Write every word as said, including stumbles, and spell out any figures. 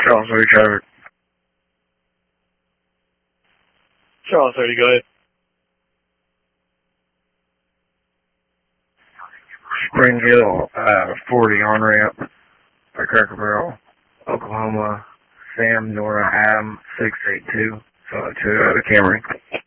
Charles thirty traffic. Charles thirty, go ahead. Spring Hill, uh, forty on-ramp by Cracker Barrel, Oklahoma, Sam, Nora, Adam, six eight two, so two, uh, the Camry.